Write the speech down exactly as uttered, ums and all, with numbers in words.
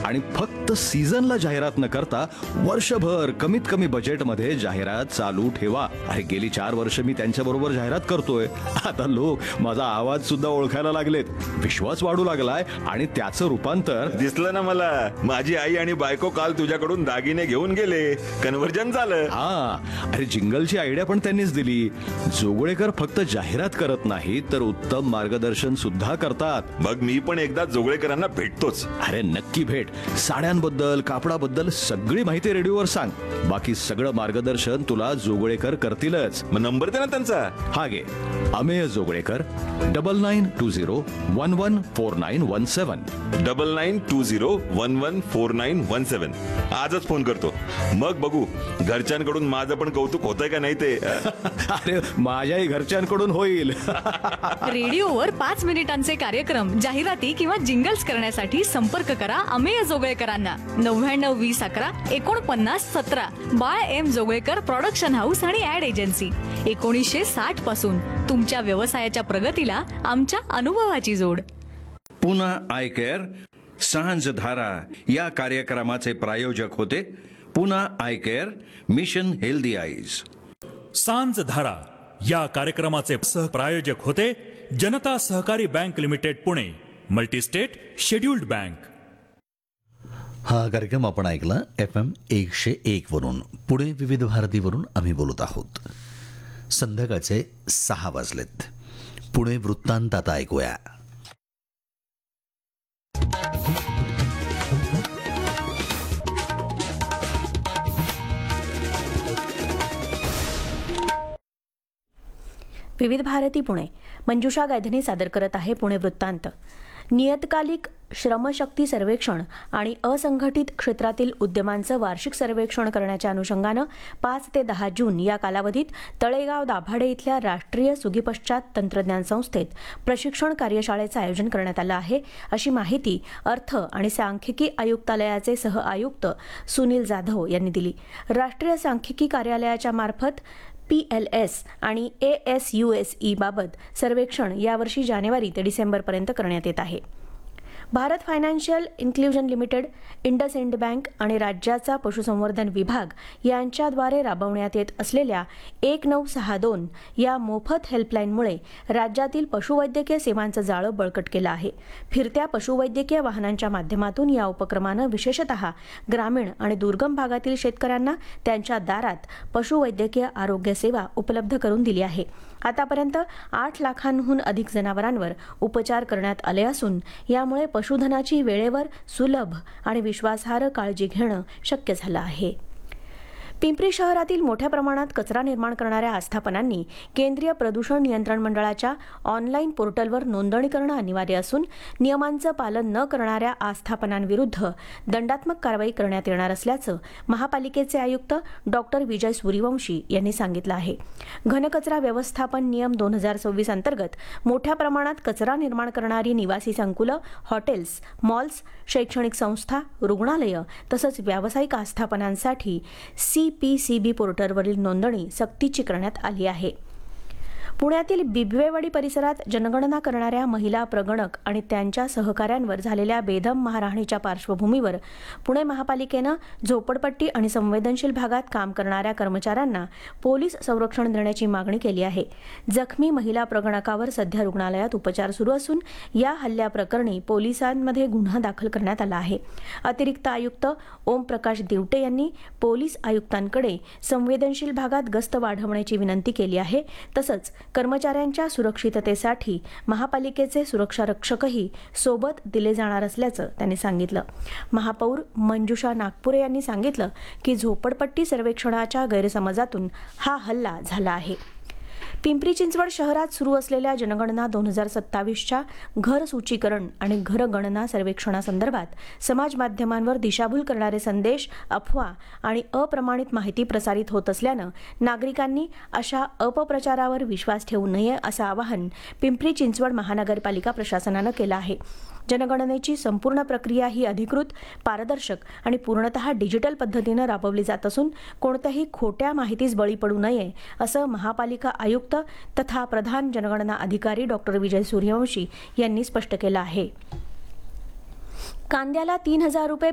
आणि फक्त सीझनला जाहिरात न करता वर्षभर कमीत कमी बजेटमध्ये जाहिरात चालू ठेवा. अरे गेली चार वर्ष मी त्यांच्या बरोबर जाहिरात करतोय. आता लोक माझा आवाज सुद्धा ओळखायला लागलेत, विश्वास वाढू लागलाय आणि त्याचं रूपांतर दिसलं ना मला. माझी आई आणि बायको काल तुझ्याकडून दागिने घेऊन गेले, कन्व्हर्जन झालं. हा, अरे जिंगलची आयडिया पण त्यांनीच दिली. जोगळेकर फक्त जाहिरात करत नाही तर उत्तम मार्गदर्शन सुद्धा करतात. मग मी पण एकदा जोगळेकरांना भेटतोच. अरे नक्की भेट. साड्यांबद्दल, कापडाबद्दल सगळी माहिती रेडिओवर सांग. बाकी सगळं मार्गदर्शन तुला जोगळेकर करतीलच. मग नंबर दे ना त्यांचा. हा घे, Amey Joglekar, double nine to zero one one four nine one seven double nine to zero one one four nine one सेवन. आजच फोन करतो, मग बघू घरच्यांकडून माझं पण कौतुक होतंय का नाही ते. अरे माझ्याही घरच्यांकडून होईल. रेडिओवर पाच मिनिटांचे कार्यक्रम, जाहिराती किंवा जिंगल्स करण्यासाठी संपर्क करा अमेय जोगळेकरांना. नव्याण्णव वीस अकरा एकोणपन्नास सतरा. बाळ एम जोगळेकर प्रोडक्शन हाऊस आणि ऍड एजन्सी. एकोणीसशे साठ पासून तुमच्या व्यवसायाच्या प्रगतीला आमच्या अनुभवाची जोड. पुन्हा आय केअर सांज धारा या कार्यक्रमाचे प्रायोजक होते पुन्हा I care, mission healthy eyes. सांज धारा या कार्यक्रमाचे सहप्रायोजक होते जनता सहकारी bank limited Pune, multi-state scheduled bank. हा कार्यक्रम आपण ऐकला एफ एम एकशे एक वरून. पुणे विविध भारतीवरून आम्ही बोलत आहोत. संध्याकाळचे सहा वाजलेत. पुणे वृत्तांत आता ऐकूया. विविध भारती पुणे. मंजुषा गायधनी सादर करत आहे पुणे वृत्तांत. नियतकालिक श्रमशक्ती सर्वेक्षण आणि असंघटित क्षेत्रातील उद्यमांचं वार्षिक सर्वेक्षण करण्याच्या अनुषंगानं पाच ते दहा जून या कालावधीत तळेगाव दाभाडे इथल्या राष्ट्रीय सुगीपश्चात तंत्रज्ञान संस्थेत प्रशिक्षण कार्यशाळेचं आयोजन करण्यात आलं आहे, अशी माहिती अर्थ आणि सांख्यिकी आयुक्तालयाचे सह आयुक्त सुनील जाधव यांनी दिली. राष्ट्रीय सांख्यिकी कार्यालयाच्या मार्फत पी एल एस आणि A S U S E बाबत सर्वेक्षण यावर्षी जानेवारी ते डिसेंबरपर्यंत करण्यात येत आहे. Bharat financial inclusion limited, IndusInd bank आणि राज्याचा पशुसंवर्धन विभाग यांच्याद्वारे राबवण्यात येत असलेल्या एक नऊ सहा दोन या मोफत हेल्पलाईनमुळे राज्यातील पशुवैद्यकीय सेवांचं जाळं बळकट केलं आहे. फिरत्या पशुवैद्यकीय वाहनांच्या माध्यमातून या उपक्रमानं विशेषतः ग्रामीण आणि दुर्गम भागातील शेतकऱ्यांना त्यांच्या दारात पशुवैद्यकीय आरोग्य सेवा उपलब्ध करून दिली आहे. आतापर्यंत आठ लाखांहून अधिक जनावरांवर उपचार करण्यात आले असून यामुळे पशुधनाची वेळेवर, सुलभ आणि विश्वासार्ह काळजी घेणं शक्य झालं आहे. पिंपरी शहरातील मोठ्या प्रमाणात कचरा निर्माण करणाऱ्या आस्थापनांनी केंद्रीय प्रदूषण नियंत्रण मंडळाच्या ऑनलाईन पोर्टलवर नोंदणी करणं अनिवार्य असून नियमांचं पालन न करणाऱ्या आस्थापनांविरुद्ध दंडात्मक कारवाई करण्यात येणार असल्याचं महापालिकेचे आयुक्त डॉक्टर विजय सूर्यवंशी यांनी सांगितलं आहे. घनकचरा व्यवस्थापन नियम दोन हजार सव्वीस अंतर्गत मोठ्या प्रमाणात कचरा निर्माण करणारी निवासी संकुलं, हॉटेल्स, मॉल्स, शैक्षणिक संस्था, रुग्णालयं तसंच व्यावसायिक आस्थापनांसाठी सी पी सी बी पोर्टलवरील नोंदणी सक्तीची करण्यात आली आहे. पुण्यातील बिबवेवाडी परिसरात जनगणना करणाऱ्या महिला प्रगणक आणि त्यांच्या सहकाऱ्यांवर झालेल्या बेदम मारहाणीच्या पार्श्वभूमीवर पुणे महापालिकेनं झोपडपट्टी आणि संवेदनशील भागात काम करणाऱ्या कर्मचाऱ्यांना पोलीस संरक्षण देण्याची मागणी केली आहे. जखमी महिला प्रगणकावर सध्या रुग्णालयात उपचार सुरू असून या हल्ल्याप्रकरणी पोलिसांमध्ये गुन्हा दाखल करण्यात आला आहे. अतिरिक्त आयुक्त ओमप्रकाश दिवटे यांनी पोलीस आयुक्तांकडे संवेदनशील भागात गस्त वाढवण्याची विनंती केली आहे. तसंच कर्मचाऱ्यांच्या सुरक्षिततेसाठी महापालिकेचे सुरक्षा रक्षकही सोबत दिले जाणार असल्याचं त्यांनी सांगितलं. महापौर मंजुषा नागपुरे यांनी सांगितलं की झोपडपट्टी सर्वेक्षणाच्या गैरसमजातून हा हल्ला झाला आहे. पिंपरी चिंचवड शहरात सुरू असलेल्या जनगणना दोन हजार सत्तावीसच्या घर सूचीकरण आणि घरगणना सर्वेक्षणासंदर्भात समाज माध्यमांवर दिशाभूल करणारे संदेश, अफवा आणि अप्रमाणित माहिती प्रसारित होत असल्यानं नागरिकांनी अशा अपप्रचारावर विश्वास ठेवू नये असं आवाहन पिंपरी चिंचवड महानगरपालिका प्रशासनानं केलं आहे. जनगणनेची संपूर्ण प्रक्रिया ही अधिकृत, पारदर्शक आणि पूर्णतः डिजिटल पद्धतीनं राबवली जात असून कोणत्याही खोट्या माहितीस बळी पडू नये असं महापालिका आयुक्त तथा प्रधान जनगणना अधिकारी डॉक्टर विजय सूर्यवंशी यांनी स्पष्ट केलं आहे. कांद्याला तीन हजार रुपये